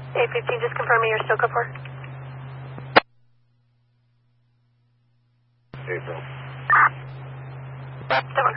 815, just confirming you're still good for. April. Don't